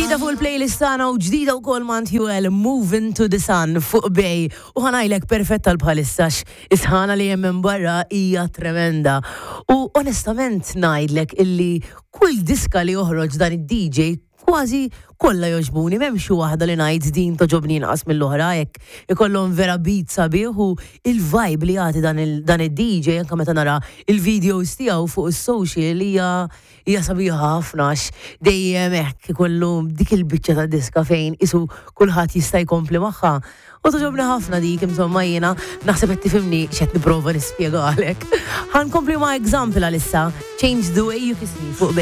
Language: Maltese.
Ġdida fuq il-playlist tagħna u ġdida wkoll Mantjuel Moving to the Sun fuq Bej u ħanajlek perfetta l-bħalissax isħana li hemm minn barra hija tremenda. U onestament ngħidlek illi kull diska li joħroġ dan id-DJ kważi kollha joġbuni, m'hemm xi waħda li ngħid din toġobni inqas mill-oħra jekk ikollhom vera beat sabiħ u il-vibe li jagħti dan id-DJ anke meta nara il-videos tiegħu fuq is-social hija sabiħa ħafna dejjem hekk ikollu dik il-biċċa ta' diska fejn isu kulħadd jista' jkompli magħha. U toġobni ħafna dik insomma jiena naħseb qed tifhimni x'qed nipprova nispjegalek. Ħankompli ma' eżampju għalissa Change the Way You Kiss Me fuq